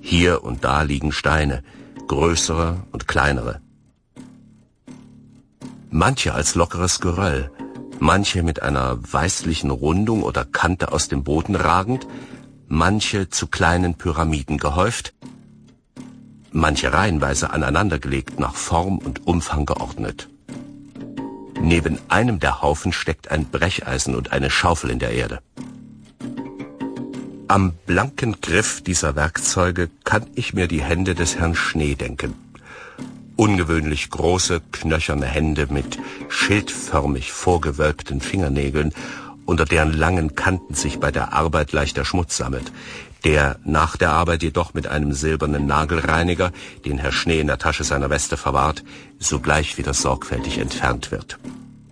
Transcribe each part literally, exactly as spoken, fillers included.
Hier und da liegen Steine, größere und kleinere. Manche als lockeres Geröll, manche mit einer weißlichen Rundung oder Kante aus dem Boden ragend, manche zu kleinen Pyramiden gehäuft, manche reihenweise aneinandergelegt, nach Form und Umfang geordnet. Neben einem der Haufen steckt ein Brecheisen und eine Schaufel in der Erde. Am blanken Griff dieser Werkzeuge kann ich mir die Hände des Herrn Schnee denken. Ungewöhnlich große, knöcherne Hände mit schildförmig vorgewölbten Fingernägeln, unter deren langen Kanten sich bei der Arbeit leichter Schmutz sammelt, der nach der Arbeit jedoch mit einem silbernen Nagelreiniger, den Herr Schnee in der Tasche seiner Weste verwahrt, sogleich wieder sorgfältig entfernt wird.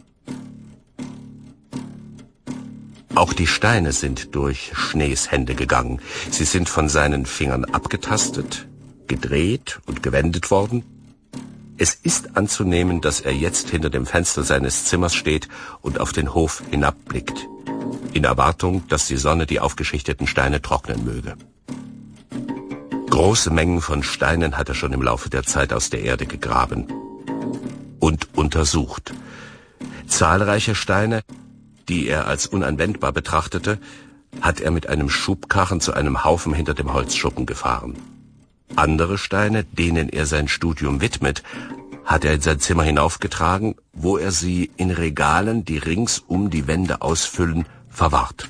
Auch die Steine sind durch Schnees Hände gegangen. Sie sind von seinen Fingern abgetastet, gedreht und gewendet worden. Es ist anzunehmen, dass er jetzt hinter dem Fenster seines Zimmers steht und auf den Hof hinabblickt, in Erwartung, dass die Sonne die aufgeschichteten Steine trocknen möge. Große Mengen von Steinen hat er schon im Laufe der Zeit aus der Erde gegraben und untersucht. Zahlreiche Steine, die er als unanwendbar betrachtete, hat er mit einem Schubkarren zu einem Haufen hinter dem Holzschuppen gefahren. Andere Steine, denen er sein Studium widmet, hat er in sein Zimmer hinaufgetragen, wo er sie in Regalen, die rings um die Wände ausfüllen, verwahrt.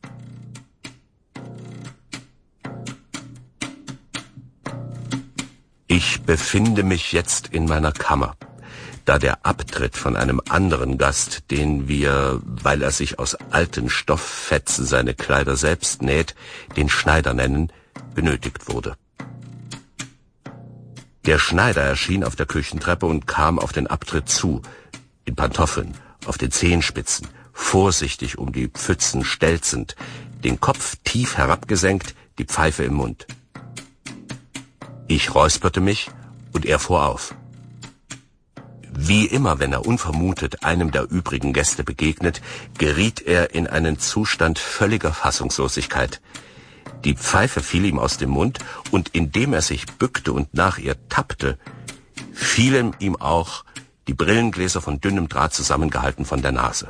Ich befinde mich jetzt in meiner Kammer, da der Abtritt von einem anderen Gast, den wir, weil er sich aus alten Stofffetzen seine Kleider selbst näht, den Schneider nennen, benötigt wurde. Der Schneider erschien auf der Küchentreppe und kam auf den Abtritt zu, in Pantoffeln, auf den Zehenspitzen, vorsichtig um die Pfützen stelzend, den Kopf tief herabgesenkt, die Pfeife im Mund. Ich räusperte mich und er fuhr auf. Wie immer, wenn er unvermutet einem der übrigen Gäste begegnet, geriet er in einen Zustand völliger Fassungslosigkeit. Die Pfeife fiel ihm aus dem Mund, und indem er sich bückte und nach ihr tappte, fielen ihm auch die Brillengläser von dünnem Draht zusammengehalten von der Nase.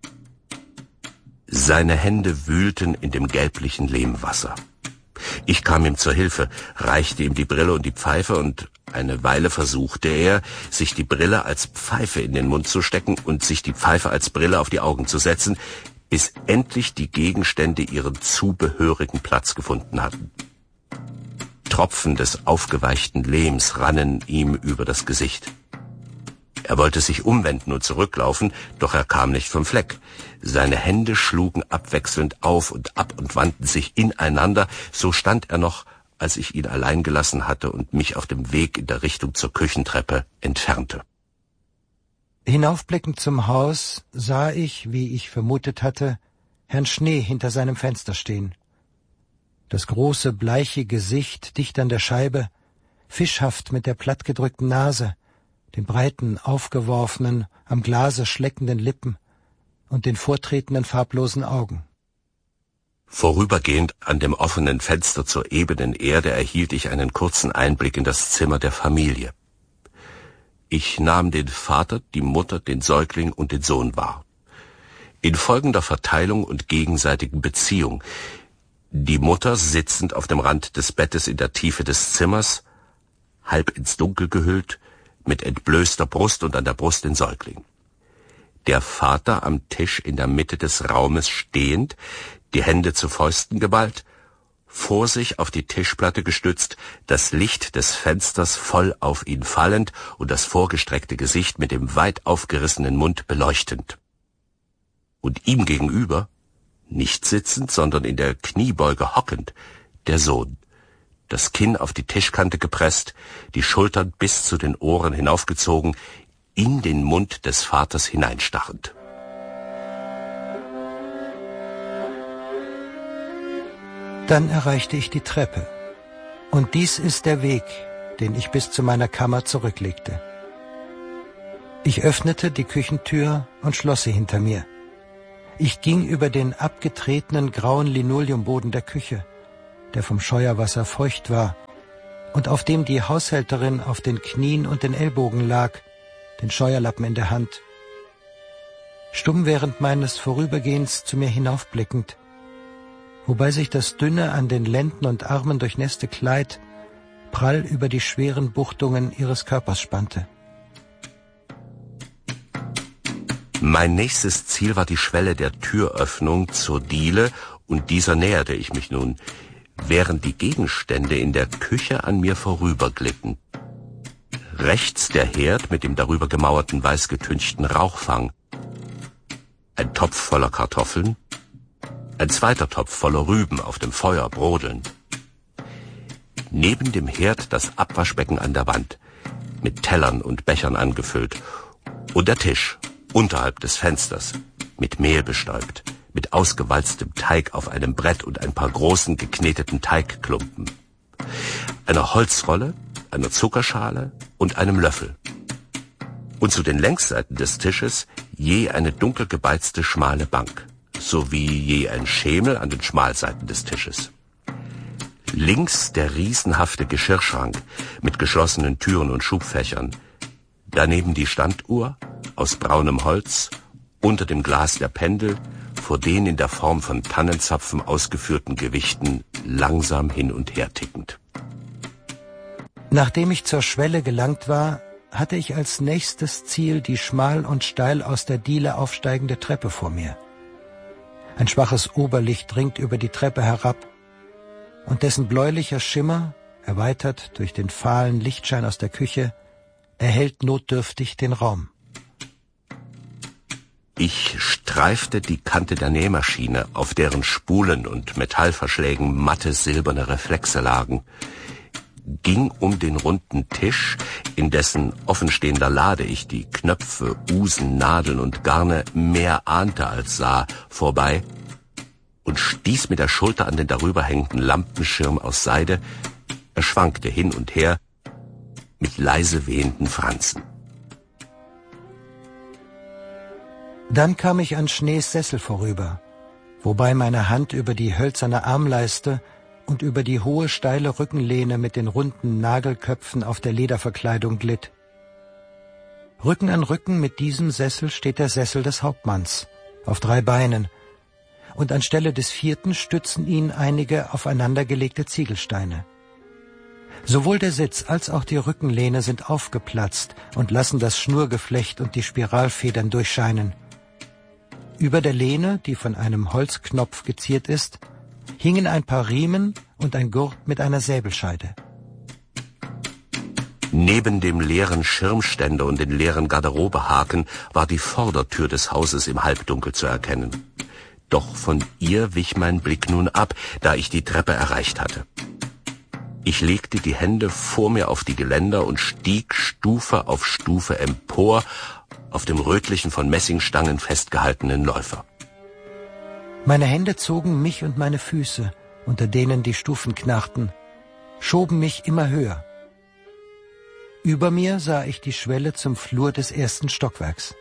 Seine Hände wühlten in dem gelblichen Lehmwasser. Ich kam ihm zur Hilfe, reichte ihm die Brille und die Pfeife, und eine Weile versuchte er, sich die Brille als Pfeife in den Mund zu stecken und sich die Pfeife als Brille auf die Augen zu setzen, bis endlich die Gegenstände ihren zubehörigen Platz gefunden hatten. Tropfen des aufgeweichten Lehms rannen ihm über das Gesicht. Er wollte sich umwenden und zurücklaufen, doch er kam nicht vom Fleck. Seine Hände schlugen abwechselnd auf und ab und wandten sich ineinander, so stand er noch, als ich ihn allein gelassen hatte und mich auf dem Weg in der Richtung zur Küchentreppe entfernte. Hinaufblickend zum Haus sah ich, wie ich vermutet hatte, Herrn Schnee hinter seinem Fenster stehen. Das große, bleiche Gesicht dicht an der Scheibe, fischhaft mit der plattgedrückten Nase, den breiten, aufgeworfenen, am Glase schleckenden Lippen und den vortretenden, farblosen Augen. Vorübergehend an dem offenen Fenster zur ebenen Erde erhielt ich einen kurzen Einblick in das Zimmer der Familie. Ich nahm den Vater, die Mutter, den Säugling und den Sohn wahr. In folgender Verteilung und gegenseitigen Beziehung: die Mutter sitzend auf dem Rand des Bettes in der Tiefe des Zimmers, halb ins Dunkel gehüllt, mit entblößter Brust und an der Brust den Säugling. Der Vater am Tisch in der Mitte des Raumes stehend, die Hände zu Fäusten geballt, vor sich auf die Tischplatte gestützt, das Licht des Fensters voll auf ihn fallend und das vorgestreckte Gesicht mit dem weit aufgerissenen Mund beleuchtend. Und ihm gegenüber, nicht sitzend, sondern in der Kniebeuge hockend, der Sohn, das Kinn auf die Tischkante gepresst, die Schultern bis zu den Ohren hinaufgezogen, in den Mund des Vaters hineinstarrend. Dann erreichte ich die Treppe. Und dies ist der Weg, den ich bis zu meiner Kammer zurücklegte. Ich öffnete die Küchentür und schloss sie hinter mir. Ich ging über den abgetretenen grauen Linoleumboden der Küche, der vom Scheuerwasser feucht war, und auf dem die Haushälterin auf den Knien und den Ellbogen lag, den Scheuerlappen in der Hand. Stumm während meines Vorübergehens zu mir hinaufblickend, wobei sich das dünne, an den Lenden und Armen durchnässte Kleid prall über die schweren Buchtungen ihres Körpers spannte. Mein nächstes Ziel war die Schwelle der Türöffnung zur Diele, und dieser näherte ich mich nun, während die Gegenstände in der Küche an mir vorüberglitten. Rechts der Herd mit dem darüber gemauerten weißgetünchten Rauchfang, ein Topf voller Kartoffeln, ein zweiter Topf voller Rüben auf dem Feuer brodeln. Neben dem Herd das Abwaschbecken an der Wand, mit Tellern und Bechern angefüllt, und der Tisch unterhalb des Fensters, mit Mehl bestäubt, mit ausgewalztem Teig auf einem Brett und ein paar großen gekneteten Teigklumpen, einer Holzrolle, einer Zuckerschale und einem Löffel. Und zu den Längsseiten des Tisches je eine dunkel gebeizte schmale Bank, sowie je ein Schemel an den Schmalseiten des Tisches. Links der riesenhafte Geschirrschrank mit geschlossenen Türen und Schubfächern, daneben die Standuhr aus braunem Holz, unter dem Glas der Pendel, vor den in der Form von Tannenzapfen ausgeführten Gewichten langsam hin und her tickend. Nachdem ich zur Schwelle gelangt war, hatte ich als nächstes Ziel die schmal und steil aus der Diele aufsteigende Treppe vor mir. Ein schwaches Oberlicht dringt über die Treppe herab, und dessen bläulicher Schimmer, erweitert durch den fahlen Lichtschein aus der Küche, erhellt notdürftig den Raum. Ich streifte die Kante der Nähmaschine, auf deren Spulen und Metallverschlägen matte silberne Reflexe lagen, ging um den runden Tisch, in dessen offenstehender Lade ich die Knöpfe, Usen, Nadeln und Garne mehr ahnte als sah, vorbei und stieß mit der Schulter an den darüber hängenden Lampenschirm aus Seide. Er schwankte hin und her mit leise wehenden Franzen. Dann kam ich an Schnees Sessel vorüber, wobei meine Hand über die hölzerne Armleiste und über die hohe, steile Rückenlehne mit den runden Nagelköpfen auf der Lederverkleidung glitt. Rücken an Rücken mit diesem Sessel steht der Sessel des Hauptmanns, auf drei Beinen, und anstelle des vierten stützen ihn einige aufeinandergelegte Ziegelsteine. Sowohl der Sitz als auch die Rückenlehne sind aufgeplatzt und lassen das Schnurgeflecht und die Spiralfedern durchscheinen. Über der Lehne, die von einem Holzknopf geziert ist, hingen ein paar Riemen und ein Gurt mit einer Säbelscheide. Neben dem leeren Schirmständer und den leeren Garderobehaken war die Vordertür des Hauses im Halbdunkel zu erkennen. Doch von ihr wich mein Blick nun ab, da ich die Treppe erreicht hatte. Ich legte die Hände vor mir auf die Geländer und stieg Stufe auf Stufe empor auf dem rötlichen, von Messingstangen festgehaltenen Läufer. Meine Hände zogen mich und meine Füße, unter denen die Stufen knarrten, schoben mich immer höher. Über mir sah ich die Schwelle zum Flur des ersten Stockwerks.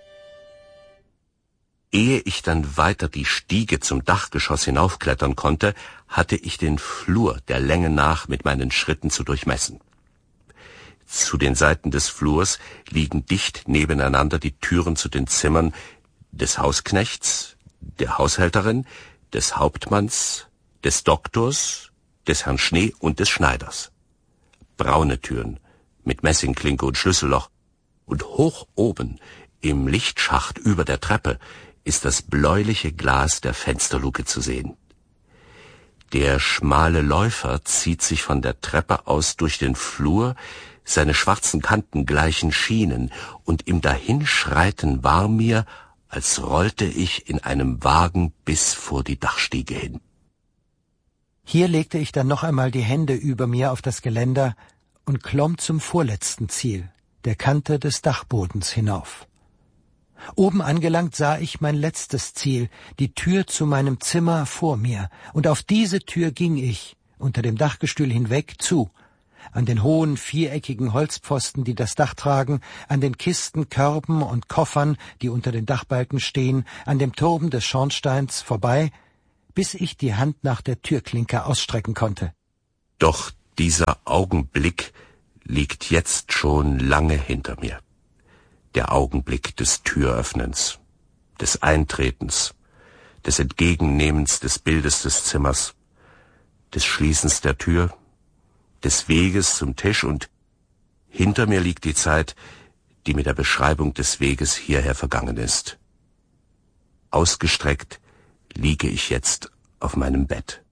Ehe ich dann weiter die Stiege zum Dachgeschoss hinaufklettern konnte, hatte ich den Flur der Länge nach mit meinen Schritten zu durchmessen. Zu den Seiten des Flurs liegen dicht nebeneinander die Türen zu den Zimmern des Hausknechts, der Haushälterin, des Hauptmanns, des Doktors, des Herrn Schnee und des Schneiders. Braune Türen mit Messingklinke und Schlüsselloch, und hoch oben im Lichtschacht über der Treppe ist das bläuliche Glas der Fensterluke zu sehen. Der schmale Läufer zieht sich von der Treppe aus durch den Flur, seine schwarzen Kanten gleichen Schienen, und im Dahinschreiten war mir, als rollte ich in einem Wagen bis vor die Dachstiege hin. Hier legte ich dann noch einmal die Hände über mir auf das Geländer und klomm zum vorletzten Ziel, der Kante des Dachbodens, hinauf. Oben angelangt sah ich mein letztes Ziel, die Tür zu meinem Zimmer vor mir, und auf diese Tür ging ich, unter dem Dachgestühl hinweg, zu, an den hohen, viereckigen Holzpfosten, die das Dach tragen, an den Kisten, Körben und Koffern, die unter den Dachbalken stehen, an dem Turm des Schornsteins vorbei, bis ich die Hand nach der Türklinke ausstrecken konnte. Doch Dieser Augenblick liegt jetzt schon lange hinter mir. Der Augenblick des Türöffnens, des Eintretens, des Entgegennehmens des Bildes des Zimmers, des Schließens der Tür, des Weges zum Tisch, und hinter mir liegt die Zeit, die mit der Beschreibung des Weges hierher vergangen ist. Ausgestreckt liege ich jetzt auf meinem Bett.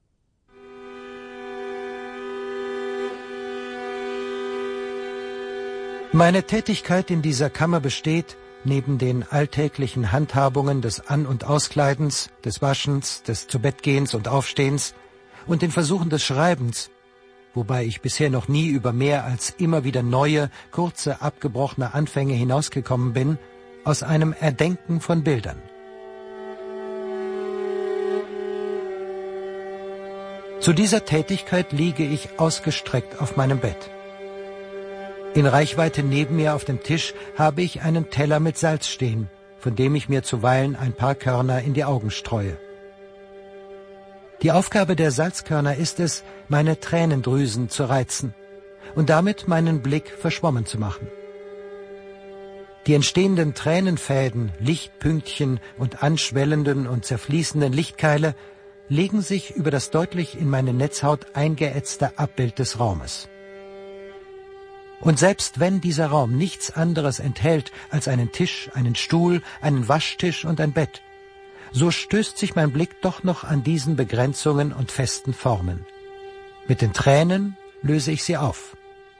Meine Tätigkeit in dieser Kammer besteht, neben den alltäglichen Handhabungen des An- und Auskleidens, des Waschens, des Zubettgehens und Aufstehens und den Versuchen des Schreibens, wobei ich bisher noch nie über mehr als immer wieder neue, kurze, abgebrochene Anfänge hinausgekommen bin, aus einem Erdenken von Bildern. Zu dieser Tätigkeit liege ich ausgestreckt auf meinem Bett. In Reichweite neben mir auf dem Tisch habe ich einen Teller mit Salz stehen, von dem ich mir zuweilen ein paar Körner in die Augen streue. Die Aufgabe der Salzkörner ist es, meine Tränendrüsen zu reizen und damit meinen Blick verschwommen zu machen. Die entstehenden Tränenfäden, Lichtpünktchen und anschwellenden und zerfließenden Lichtkeile legen sich über das deutlich in meine Netzhaut eingeätzte Abbild des Raumes. Und selbst wenn dieser Raum nichts anderes enthält als einen Tisch, einen Stuhl, einen Waschtisch und ein Bett, so stößt sich mein Blick doch noch an diesen Begrenzungen und festen Formen. Mit den Tränen löse ich sie auf.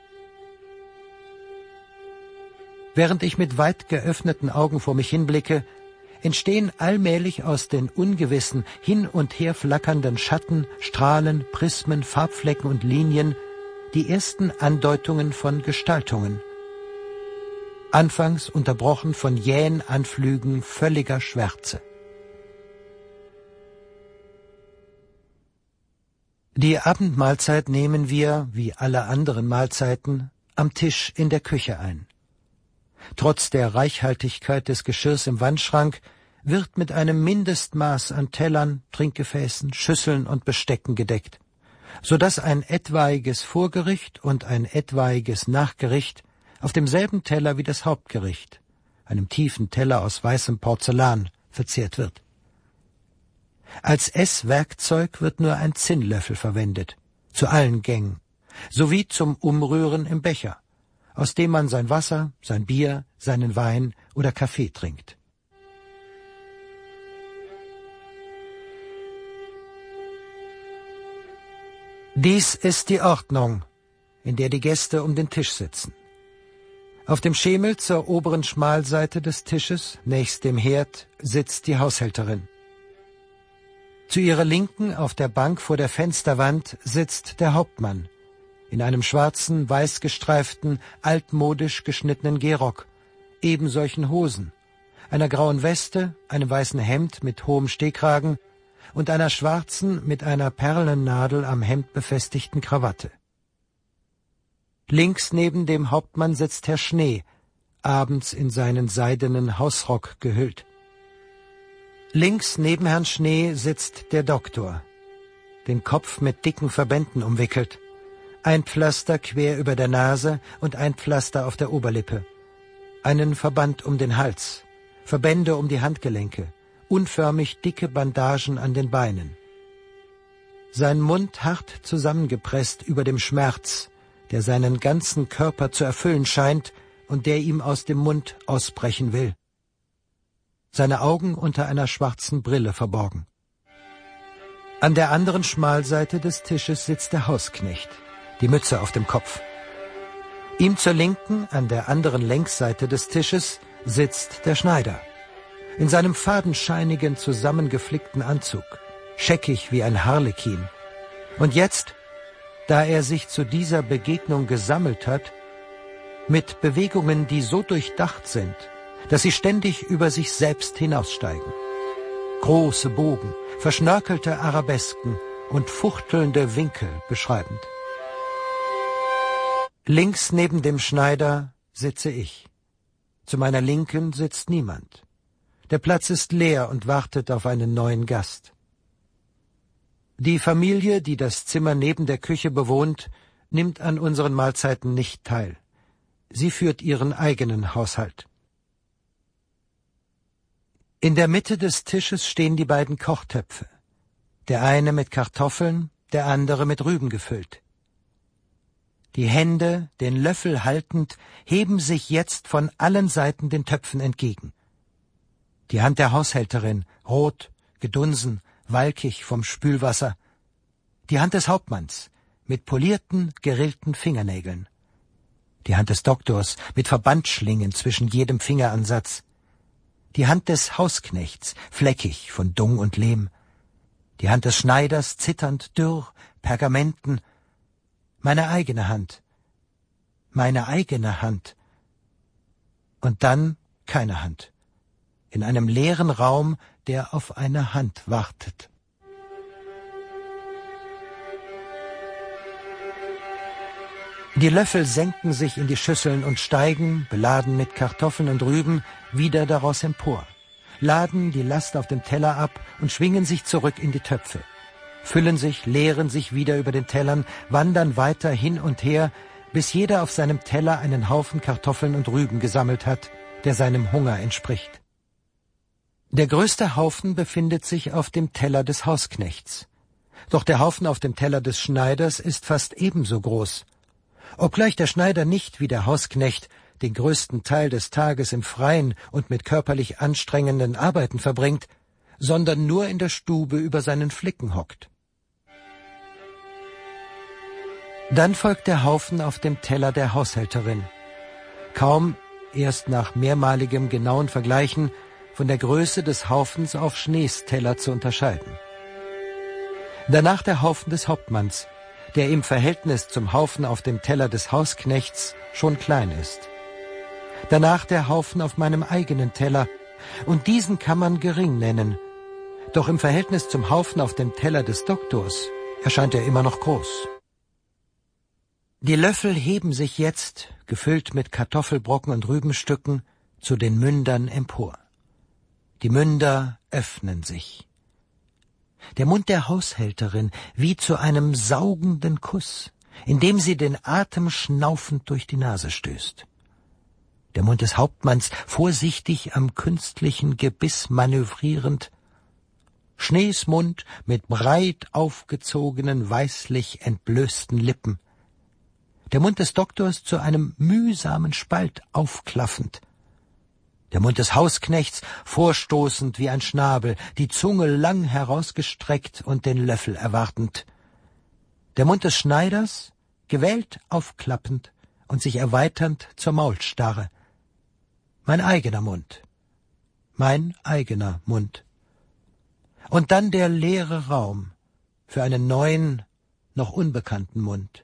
Während ich mit weit geöffneten Augen vor mich hinblicke, entstehen allmählich aus den ungewissen, hin und her flackernden Schatten, Strahlen, Prismen, Farbflecken und Linien die ersten Andeutungen von Gestaltungen. Anfangs unterbrochen von jähen Anflügen völliger Schwärze. Die Abendmahlzeit nehmen wir, wie alle anderen Mahlzeiten, am Tisch in der Küche ein. Trotz der Reichhaltigkeit des Geschirrs im Wandschrank wird mit einem Mindestmaß an Tellern, Trinkgefäßen, Schüsseln und Bestecken gedeckt, so dass ein etwaiges Vorgericht und ein etwaiges Nachgericht auf demselben Teller wie das Hauptgericht, einem tiefen Teller aus weißem Porzellan, verzehrt wird. Als Esswerkzeug wird nur ein Zinnlöffel verwendet, zu allen Gängen, sowie zum Umrühren im Becher, aus dem man sein Wasser, sein Bier, seinen Wein oder Kaffee trinkt. Dies ist die Ordnung, in der die Gäste um den Tisch sitzen. Auf dem Schemel zur oberen Schmalseite des Tisches, nächst dem Herd, sitzt die Haushälterin. Zu ihrer Linken auf der Bank vor der Fensterwand sitzt der Hauptmann, in einem schwarzen, weiß gestreiften, altmodisch geschnittenen Gehrock, ebensolchen Hosen, einer grauen Weste, einem weißen Hemd mit hohem Stehkragen und einer schwarzen, mit einer Perlennadel am Hemd befestigten Krawatte. Links neben dem Hauptmann sitzt Herr Schnee, abends in seinen seidenen Hausrock gehüllt. Links neben Herrn Schnee sitzt der Doktor, den Kopf mit dicken Verbänden umwickelt, ein Pflaster quer über der Nase und ein Pflaster auf der Oberlippe, einen Verband um den Hals, Verbände um die Handgelenke, unförmig dicke Bandagen an den Beinen. Sein Mund hart zusammengepresst über dem Schmerz, der seinen ganzen Körper zu erfüllen scheint und der ihm aus dem Mund ausbrechen will. Seine Augen unter einer schwarzen Brille verborgen. An der anderen Schmalseite des Tisches sitzt der Hausknecht, die Mütze auf dem Kopf. Ihm zur Linken, an der anderen Längsseite des Tisches, sitzt der Schneider. In seinem fadenscheinigen, zusammengeflickten Anzug, scheckig wie ein Harlekin. Und jetzt, da er sich zu dieser Begegnung gesammelt hat, mit Bewegungen, die so durchdacht sind, dass sie ständig über sich selbst hinaussteigen. Große Bogen, verschnörkelte Arabesken und fuchtelnde Winkel beschreibend. Links neben dem Schneider sitze ich. Zu meiner Linken sitzt niemand. Der Platz ist leer und wartet auf einen neuen Gast. Die Familie, die das Zimmer neben der Küche bewohnt, nimmt an unseren Mahlzeiten nicht teil. Sie führt ihren eigenen Haushalt. In der Mitte des Tisches stehen die beiden Kochtöpfe. Der eine mit Kartoffeln, der andere mit Rüben gefüllt. Die Hände, den Löffel haltend, heben sich jetzt von allen Seiten den Töpfen entgegen. Die Hand der Haushälterin, rot, gedunsen, walkig vom Spülwasser. Die Hand des Hauptmanns, mit polierten, gerillten Fingernägeln. Die Hand des Doktors, mit Verbandschlingen zwischen jedem Fingeransatz. Die Hand des Hausknechts, fleckig von Dung und Lehm. Die Hand des Schneiders, zitternd, dürr, Pergamenten. Meine eigene Hand. Meine eigene Hand. Und dann keine Hand. In einem leeren Raum, der auf eine Hand wartet. Die Löffel senken sich in die Schüsseln und steigen, beladen mit Kartoffeln und Rüben, wieder daraus empor, laden die Last auf dem Teller ab und schwingen sich zurück in die Töpfe, füllen sich, leeren sich wieder über den Tellern, wandern weiter hin und her, bis jeder auf seinem Teller einen Haufen Kartoffeln und Rüben gesammelt hat, der seinem Hunger entspricht. Der größte Haufen befindet sich auf dem Teller des Hausknechts. Doch der Haufen auf dem Teller des Schneiders ist fast ebenso groß. Obgleich der Schneider nicht wie der Hausknecht den größten Teil des Tages im Freien und mit körperlich anstrengenden Arbeiten verbringt, sondern nur in der Stube über seinen Flicken hockt. Dann folgt der Haufen auf dem Teller der Haushälterin. Kaum, erst nach mehrmaligem genauen Vergleichen, von der Größe des Haufens auf Schnees Teller zu unterscheiden. Danach der Haufen des Hauptmanns, der im Verhältnis zum Haufen auf dem Teller des Hausknechts schon klein ist. Danach der Haufen auf meinem eigenen Teller, und diesen kann man gering nennen, doch im Verhältnis zum Haufen auf dem Teller des Doktors erscheint er immer noch groß. Die Löffel heben sich jetzt, gefüllt mit Kartoffelbrocken und Rübenstücken, zu den Mündern empor. Die Münder öffnen sich. Der Mund der Haushälterin wie zu einem saugenden Kuss, indem sie den Atem schnaufend durch die Nase stößt. Der Mund des Hauptmanns vorsichtig am künstlichen Gebiss manövrierend. Schnees Mund mit breit aufgezogenen, weißlich entblößten Lippen. Der Mund des Doktors zu einem mühsamen Spalt aufklaffend. Der Mund des Hausknechts vorstoßend wie ein Schnabel, die Zunge lang herausgestreckt und den Löffel erwartend. Der Mund des Schneiders gewellt aufklappend und sich erweiternd zur Maulstarre. Mein eigener Mund. Mein eigener Mund. Und dann der leere Raum für einen neuen, noch unbekannten Mund.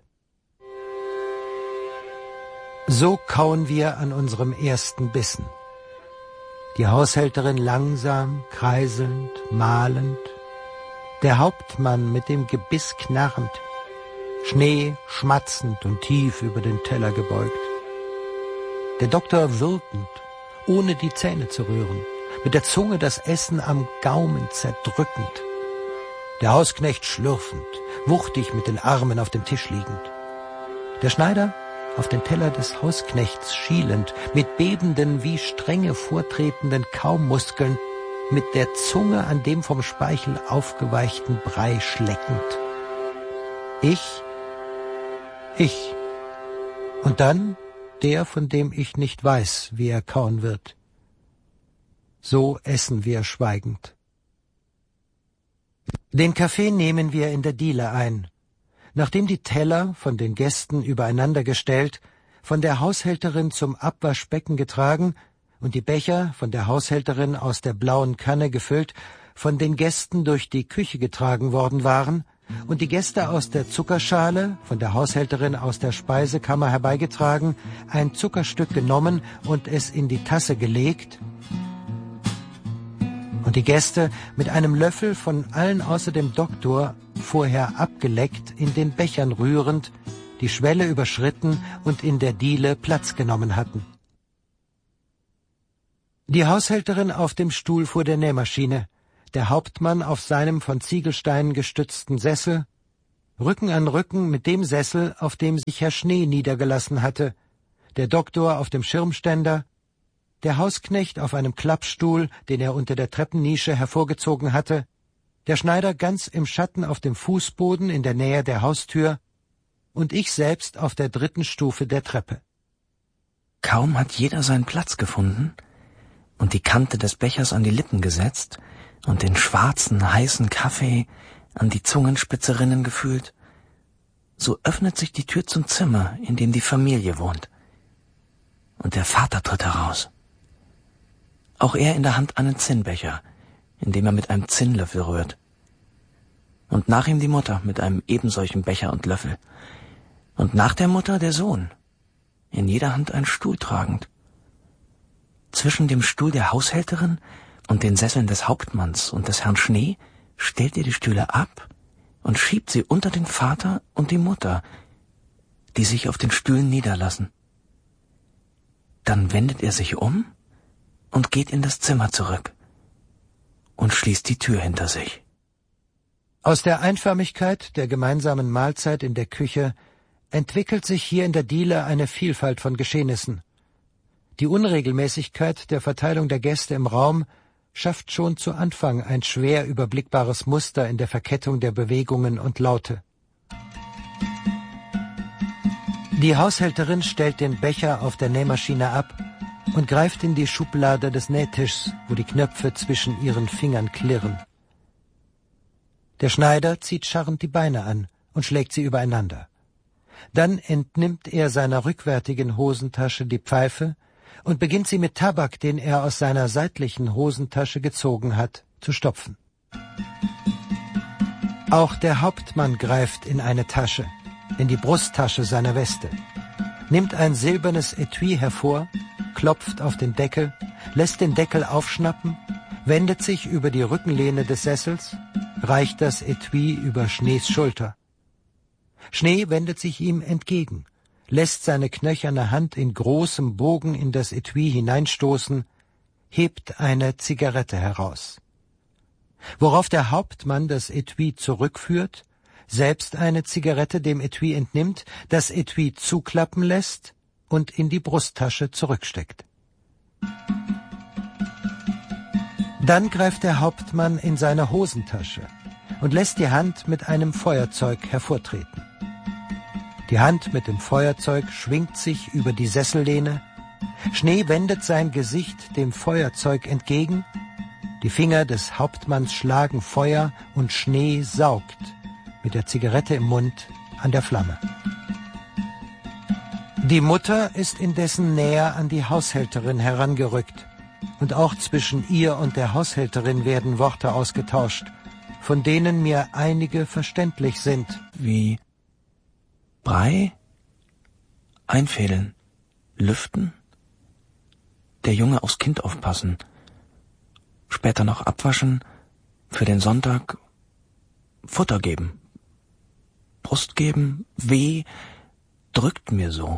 So kauen wir an unserem ersten Bissen. Die Haushälterin langsam, kreiselnd, mahlend, der Hauptmann mit dem Gebiss knarrend, Schnee schmatzend und tief über den Teller gebeugt. Der Doktor würgend, ohne die Zähne zu rühren, mit der Zunge das Essen am Gaumen zerdrückend. Der Hausknecht schlürfend, wuchtig mit den Armen auf dem Tisch liegend. Der Schneider auf den Teller des Hausknechts schielend, mit bebenden, wie Stränge vortretenden Kaumuskeln, mit der Zunge an dem vom Speichel aufgeweichten Brei schleckend. Ich, ich, und dann der, von dem ich nicht weiß, wie er kauen wird. So essen wir schweigend. Den Kaffee nehmen wir in der Diele ein. Nachdem die Teller, von den Gästen übereinander gestellt, von der Haushälterin zum Abwaschbecken getragen und die Becher, von der Haushälterin aus der blauen Kanne gefüllt, von den Gästen durch die Küche getragen worden waren und die Gäste aus der Zuckerschale, von der Haushälterin aus der Speisekammer herbeigetragen, ein Zuckerstück genommen und es in die Tasse gelegt, und die Gäste mit einem Löffel von allen außer dem Doktor vorher abgeleckt, in den Bechern rührend, die Schwelle überschritten und in der Diele Platz genommen hatten. Die Haushälterin auf dem Stuhl vor der Nähmaschine, der Hauptmann auf seinem von Ziegelsteinen gestützten Sessel, Rücken an Rücken mit dem Sessel, auf dem sich Herr Schnee niedergelassen hatte, der Doktor auf dem Schirmständer, der Hausknecht auf einem Klappstuhl, den er unter der Treppennische hervorgezogen hatte, der Schneider ganz im Schatten auf dem Fußboden in der Nähe der Haustür und ich selbst auf der dritten Stufe der Treppe. Kaum hat jeder seinen Platz gefunden und die Kante des Bechers an die Lippen gesetzt und den schwarzen, heißen Kaffee an die Zungenspitzerinnen gefühlt, so öffnet sich die Tür zum Zimmer, in dem die Familie wohnt. Und der Vater tritt heraus. Auch er in der Hand einen Zinnbecher, in dem er mit einem Zinnlöffel rührt. Und nach ihm die Mutter mit einem ebensolchen Becher und Löffel. Und nach der Mutter der Sohn, in jeder Hand einen Stuhl tragend. Zwischen dem Stuhl der Haushälterin und den Sesseln des Hauptmanns und des Herrn Schnee stellt er die Stühle ab und schiebt sie unter den Vater und die Mutter, die sich auf den Stühlen niederlassen. Dann wendet er sich um und geht in das Zimmer zurück und schließt die Tür hinter sich. Aus der Einförmigkeit der gemeinsamen Mahlzeit in der Küche entwickelt sich hier in der Diele eine Vielfalt von Geschehnissen. Die Unregelmäßigkeit der Verteilung der Gäste im Raum schafft schon zu Anfang ein schwer überblickbares Muster in der Verkettung der Bewegungen und Laute. Die Haushälterin stellt den Becher auf der Nähmaschine ab und greift in die Schublade des Nähtischs, wo die Knöpfe zwischen ihren Fingern klirren. Der Schneider zieht scharrend die Beine an und schlägt sie übereinander. Dann entnimmt er seiner rückwärtigen Hosentasche die Pfeife und beginnt sie mit Tabak, den er aus seiner seitlichen Hosentasche gezogen hat, zu stopfen. Auch der Hauptmann greift in eine Tasche, in die Brusttasche seiner Weste, nimmt ein silbernes Etui hervor, klopft auf den Deckel, lässt den Deckel aufschnappen, wendet sich über die Rückenlehne des Sessels, reicht das Etui über Schnees Schulter. Schnee wendet sich ihm entgegen, lässt seine knöcherne Hand in großem Bogen in das Etui hineinstoßen, hebt eine Zigarette heraus. Worauf der Hauptmann das Etui zurückführt, selbst eine Zigarette dem Etui entnimmt, das Etui zuklappen lässt und in die Brusttasche zurücksteckt. Dann greift der Hauptmann in seine Hosentasche und lässt die Hand mit einem Feuerzeug hervortreten. Die Hand mit dem Feuerzeug schwingt sich über die Sessellehne, Schnee wendet sein Gesicht dem Feuerzeug entgegen, die Finger des Hauptmanns schlagen Feuer und Schnee saugt, mit der Zigarette im Mund, an der Flamme. Die Mutter ist indessen näher an die Haushälterin herangerückt, und auch zwischen ihr und der Haushälterin werden Worte ausgetauscht, von denen mir einige verständlich sind. Wie Brei, einfädeln, lüften, der Junge aufs Kind aufpassen, später noch abwaschen, für den Sonntag Futter geben, Brust geben, weh, drückt mir so.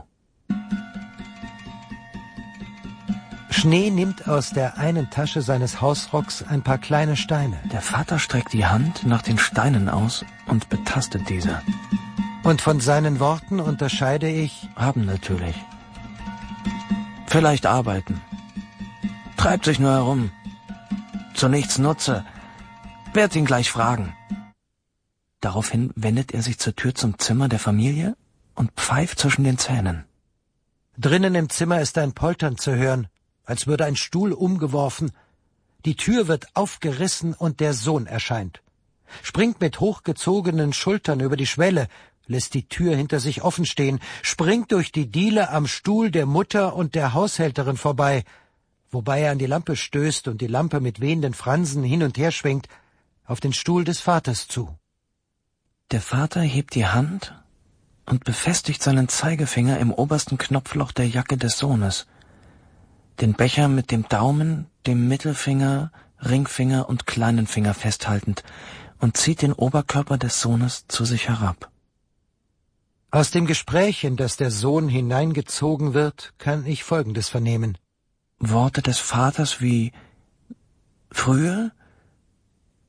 Schnee nimmt aus der einen Tasche seines Hausrocks ein paar kleine Steine. Der Vater streckt die Hand nach den Steinen aus und betastet diese. Und von seinen Worten unterscheide ich... Haben natürlich. Vielleicht arbeiten. Treibt sich nur herum. Zu nichts Nutze. Werd ihn gleich fragen. Daraufhin wendet er sich zur Tür zum Zimmer der Familie und pfeift zwischen den Zähnen. Drinnen im Zimmer ist ein Poltern zu hören, als würde ein Stuhl umgeworfen. Die Tür wird aufgerissen und der Sohn erscheint. Springt mit hochgezogenen Schultern über die Schwelle, lässt die Tür hinter sich offen stehen, springt durch die Diele am Stuhl der Mutter und der Haushälterin vorbei, wobei er an die Lampe stößt und die Lampe mit wehenden Fransen hin und her schwenkt, auf den Stuhl des Vaters zu. Der Vater hebt die Hand und befestigt seinen Zeigefinger im obersten Knopfloch der Jacke des Sohnes, den Becher mit dem Daumen, dem Mittelfinger, Ringfinger und kleinen Finger festhaltend, und zieht den Oberkörper des Sohnes zu sich herab. Aus dem Gespräch, in das der Sohn hineingezogen wird, kann ich Folgendes vernehmen. Worte des Vaters wie früher,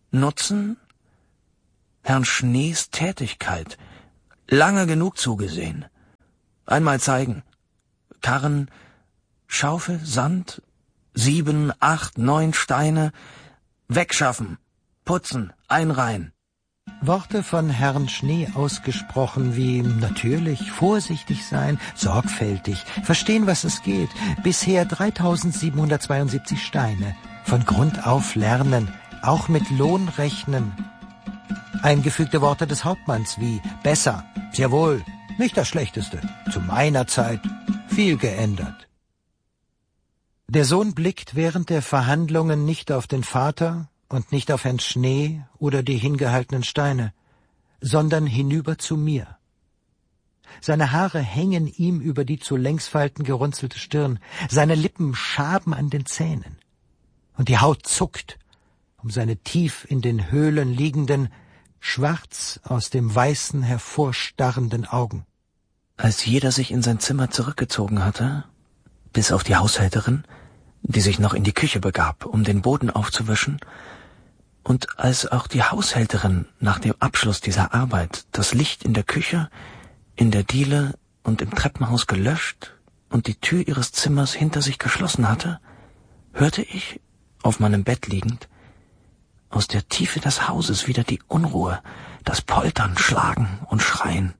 Nutzen? Herrn Schnees Tätigkeit. Lange genug zugesehen. Einmal zeigen. Karren, Schaufel, Sand, sieben, acht, neun Steine. Wegschaffen, putzen, einreihen. Worte von Herrn Schnee ausgesprochen wie natürlich, vorsichtig sein, sorgfältig, verstehen, was es geht, bisher dreitausendsiebenhundertzweiundsiebzig Steine, von Grund auf lernen, auch mit Lohn rechnen. Eingefügte Worte des Hauptmanns wie besser, sehr wohl, nicht das Schlechteste, zu meiner Zeit, viel geändert. Der Sohn blickt während der Verhandlungen nicht auf den Vater und nicht auf Herrn Schnee oder die hingehaltenen Steine, sondern hinüber zu mir. Seine Haare hängen ihm über die zu Längsfalten gerunzelte Stirn, seine Lippen schaben an den Zähnen, und die Haut zuckt um seine tief in den Höhlen liegenden, schwarz aus dem Weißen hervorstarrenden Augen. Als jeder sich in sein Zimmer zurückgezogen hatte, bis auf die Haushälterin, die sich noch in die Küche begab, um den Boden aufzuwischen, und als auch die Haushälterin nach dem Abschluss dieser Arbeit das Licht in der Küche, in der Diele und im Treppenhaus gelöscht und die Tür ihres Zimmers hinter sich geschlossen hatte, hörte ich, auf meinem Bett liegend, aus der Tiefe des Hauses wieder die Unruhe, das Poltern, Schlagen und Schreien.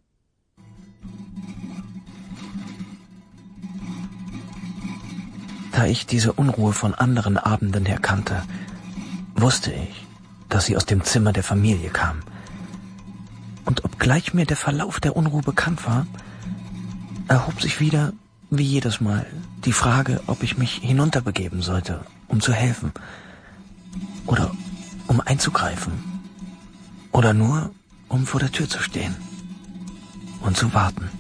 Da ich diese Unruhe von anderen Abenden her kannte, wusste ich, dass sie aus dem Zimmer der Familie kam. Und obgleich mir der Verlauf der Unruhe bekannt war, erhob sich wieder, wie jedes Mal, die Frage, ob ich mich hinunterbegeben sollte, um zu helfen, oder um einzugreifen, oder nur, um vor der Tür zu stehen und zu warten.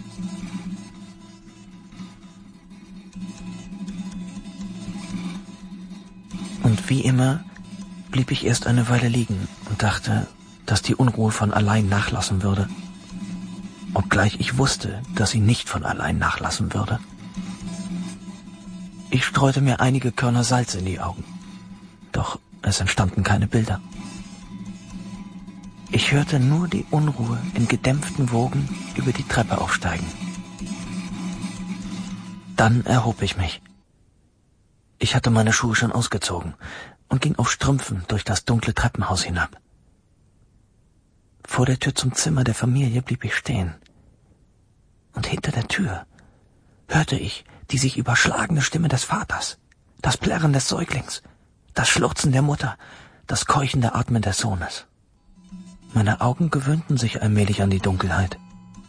Und wie immer blieb ich erst eine Weile liegen und dachte, dass die Unruhe von allein nachlassen würde, obgleich ich wusste, dass sie nicht von allein nachlassen würde. Ich streute mir einige Körner Salz in die Augen, doch es entstanden keine Bilder. Ich hörte nur die Unruhe in gedämpften Wogen über die Treppe aufsteigen. Dann erhob ich mich. Ich hatte meine Schuhe schon ausgezogen und ging auf Strümpfen durch das dunkle Treppenhaus hinab. Vor der Tür zum Zimmer der Familie blieb ich stehen. Und hinter der Tür hörte ich die sich überschlagene Stimme des Vaters, das Plärren des Säuglings, das Schluchzen der Mutter, das keuchende Atmen des Sohnes. Meine Augen gewöhnten sich allmählich an die Dunkelheit.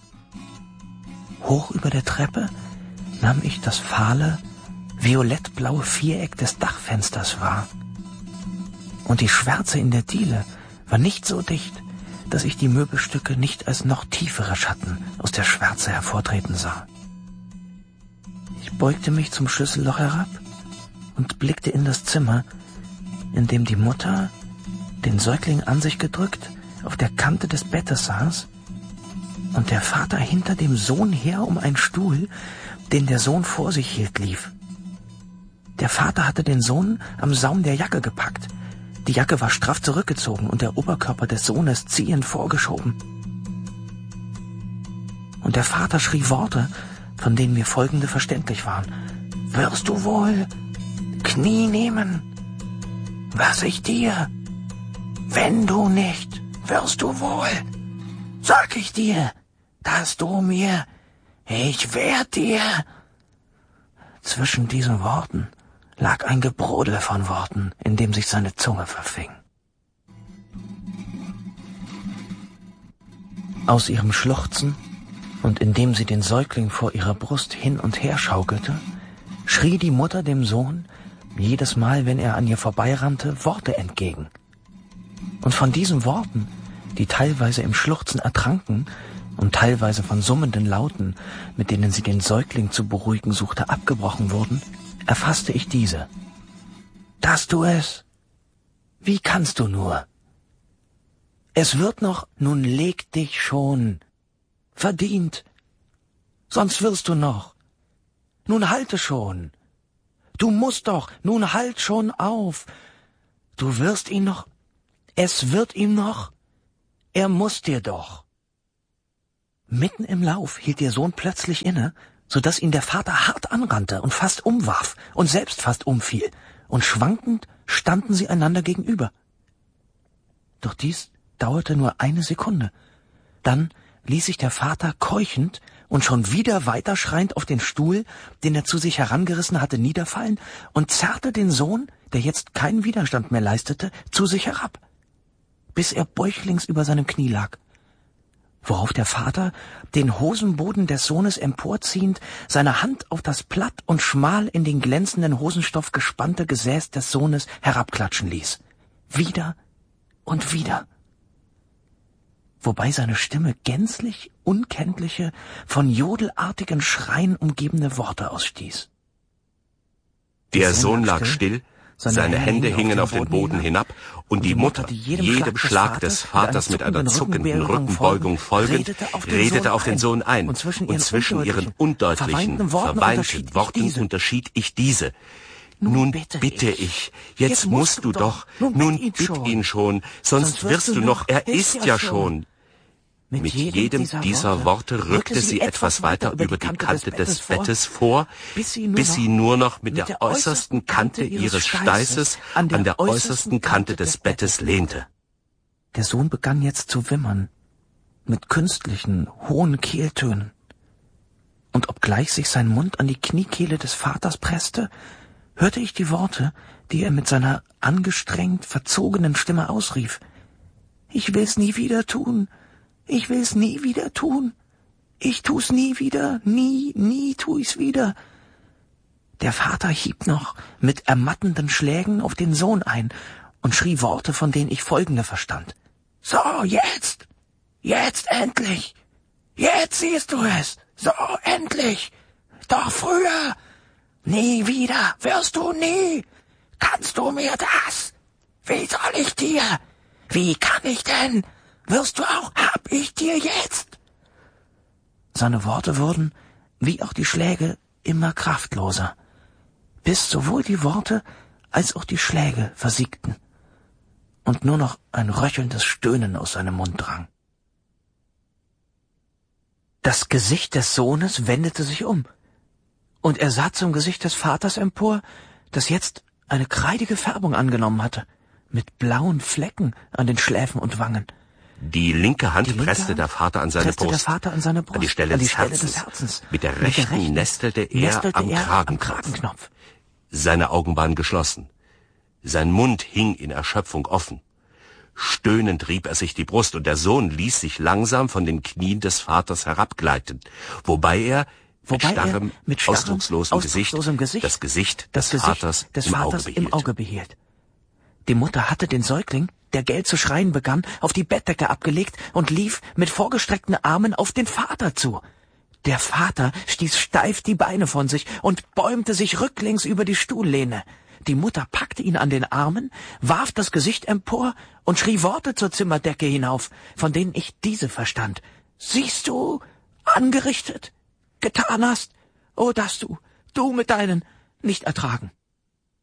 Hoch über der Treppe nahm ich das fahle, violettblaue Viereck des Dachfensters wahr. Und die Schwärze in der Diele war nicht so dicht, dass ich die Möbelstücke nicht als noch tiefere Schatten aus der Schwärze hervortreten sah. Ich beugte mich zum Schlüsselloch herab und blickte in das Zimmer, in dem die Mutter, den Säugling an sich gedrückt, auf der Kante des Bettes saß und der Vater hinter dem Sohn her um einen Stuhl, den der Sohn vor sich hielt, lief. Der Vater hatte den Sohn am Saum der Jacke gepackt. Die Jacke war straff zurückgezogen und der Oberkörper des Sohnes ziehend vorgeschoben. Und der Vater schrie Worte, von denen mir folgende verständlich waren. Wirst du wohl Knie nehmen? Was ich dir? Wenn du nicht, wirst du wohl. Sag ich dir, dass du mir, ich werd dir. Zwischen diesen Worten lag ein Gebrodel von Worten, in dem sich seine Zunge verfing. Aus ihrem Schluchzen und indem sie den Säugling vor ihrer Brust hin und her schaukelte, schrie die Mutter dem Sohn jedes Mal, wenn er an ihr vorbeirannte, Worte entgegen. Und von diesen Worten, die teilweise im Schluchzen ertranken und teilweise von summenden Lauten, mit denen sie den Säugling zu beruhigen suchte, abgebrochen wurden, erfasste ich diese. Dass du es? Wie kannst du nur? Es wird noch, nun leg dich schon. Verdient. Sonst wirst du noch. Nun halte schon. Du musst doch, nun halt schon auf. Du wirst ihn noch Es wird ihm noch. Er muss dir doch. Mitten im Lauf hielt ihr Sohn plötzlich inne, so dass ihn der Vater hart anrannte und fast umwarf und selbst fast umfiel, und schwankend standen sie einander gegenüber. Doch dies dauerte nur eine Sekunde. Dann ließ sich der Vater keuchend und schon wieder weiterschreiend auf den Stuhl, den er zu sich herangerissen hatte, niederfallen und zerrte den Sohn, der jetzt keinen Widerstand mehr leistete, zu sich herab, bis er bäuchlings über seinem Knie lag. Worauf der Vater, den Hosenboden des Sohnes emporziehend, seine Hand auf das platt und schmal in den glänzenden Hosenstoff gespannte Gesäß des Sohnes herabklatschen ließ. Wieder und wieder. Wobei seine Stimme gänzlich unkenntliche, von jodelartigen Schreien umgebene Worte ausstieß. Der Sohn lag still, seine Hände hingen auf den Boden hinab, und die Mutter, jedem Schlag des Vaters mit einer zuckenden Rückenbeugung folgend, redete auf den Sohn ein, und zwischen ihren undeutlichen, verweinten Worten unterschied ich diese. Nun bitte ich, jetzt musst du doch, nun bitt ihn schon, sonst wirst du noch, er ist ja schon. Mit jedem dieser Worte rückte sie etwas weiter über die Kante des Bettes vor, bis sie nur noch mit der äußersten Kante ihres Steißes an der äußersten Kante des Bettes lehnte. Der Sohn begann jetzt zu wimmern, mit künstlichen, hohen Kehltönen. Und obgleich sich sein Mund an die Kniekehle des Vaters presste, hörte ich die Worte, die er mit seiner angestrengt verzogenen Stimme ausrief. »Ich will's nie wieder tun. Ich will's nie wieder tun. Ich tu's nie wieder. Nie, nie tu ich's wieder.« Der Vater hieb noch mit ermattenden Schlägen auf den Sohn ein und schrie Worte, von denen ich folgende verstand. »So, jetzt! Jetzt endlich! Jetzt siehst du es! So, endlich! Doch früher! Nie wieder! Wirst du nie! Kannst du mir das? Wie soll ich dir? Wie kann ich denn? Wirst du auch, hab ich dir jetzt!« Seine Worte wurden, wie auch die Schläge, immer kraftloser, bis sowohl die Worte als auch die Schläge versiegten und nur noch ein röchelndes Stöhnen aus seinem Mund drang. Das Gesicht des Sohnes wendete sich um, und er sah zum Gesicht des Vaters empor, das jetzt eine kreidige Färbung angenommen hatte, mit blauen Flecken an den Schläfen und Wangen. Die linke Hand die linke presste Hand der Vater an seine Brust, der Vater an seine Brust, an die Stelle, an die des, Stelle Herzens. des Herzens. Mit der rechten, Mit der rechten nestelte er, nestelte am, er Kragenknopf. am Kragenknopf. Seine Augen waren geschlossen. Sein Mund hing in Erschöpfung offen. Stöhnend rieb er sich die Brust, und der Sohn ließ sich langsam von den Knien des Vaters herabgleiten, wobei er mit Wobei starrem, er mit starrem ausdruckslosem, ausdruckslosem Gesicht, Gesicht das Gesicht das des Gesicht Vaters, des im, Vaters Auge im Auge behielt. Die Mutter hatte den Säugling, der gell zu schreien begann, auf die Bettdecke abgelegt und lief mit vorgestreckten Armen auf den Vater zu. Der Vater stieß steif die Beine von sich und bäumte sich rücklings über die Stuhllehne. Die Mutter packte ihn an den Armen, warf das Gesicht empor und schrie Worte zur Zimmerdecke hinauf, von denen ich diese verstand. »Siehst du, angerichtet, getan hast, oh, dass du, du mit deinen, nicht ertragen.«